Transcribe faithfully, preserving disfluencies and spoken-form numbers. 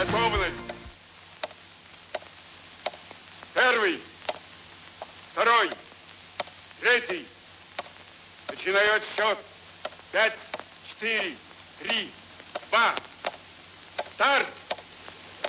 Готовность. Первый, второй, третий. Начинает счет. Пять, четыре, три, два. Старт!